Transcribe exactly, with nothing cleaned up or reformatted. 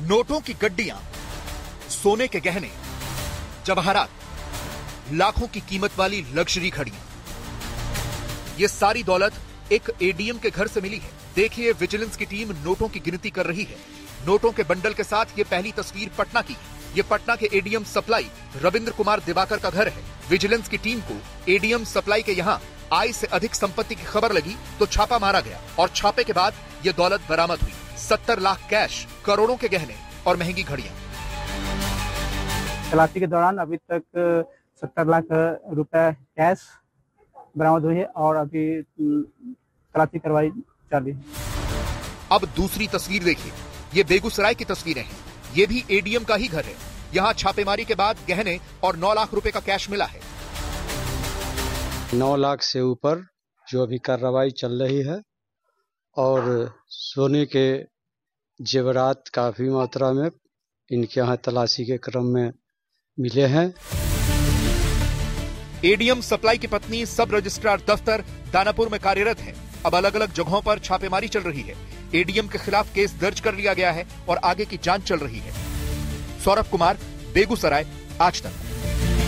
नोटों की गड्डियां, सोने के गहने, जवाहरात, लाखों की कीमत वाली लग्जरी घड़ियां, ये सारी दौलत एक एडीएम के घर से मिली है। देखिए, विजिलेंस की टीम नोटों की गिनती कर रही है। नोटों के बंडल के साथ ये पहली तस्वीर पटना की। ये पटना के एडीएम सप्लाई रविंद्र कुमार दिवाकर का घर है। विजिलेंस की टीम को एडीएम सप्लाई के यहाँ आय से अधिक संपत्ति की खबर लगी तो छापा मारा गया और छापे के बाद ये दौलत बरामद हुई। सत्तर लाख कैश, करोड़ों के गहने और महंगी घड़ियां। तलाशी के दौरान अभी तक सत्तर लाख रुपए कैश बरामद हुई है और अभी तलाशी करवाई जा रही है। अब दूसरी तस्वीर देखिए, ये बेगूसराय की तस्वीरें हैं। ये भी एडीएम का ही घर है। यहाँ छापेमारी के बाद गहने और नौ लाख रुपए का कैश मिला है। नौ लाख से ऊपर जो अभी कार्रवाई चल रही है और सोने के जेवरात काफी मात्रा में इनके यहाँ तलाशी के क्रम में मिले हैं। एडीएम सप्लाई की पत्नी सब रजिस्ट्रार दफ्तर दानापुर में कार्यरत है। अब अलग अलग जगहों पर छापेमारी चल रही है। एडीएम के खिलाफ केस दर्ज कर लिया गया है और आगे की जांच चल रही है। सौरभ कुमार, बेगूसराय, आज तक।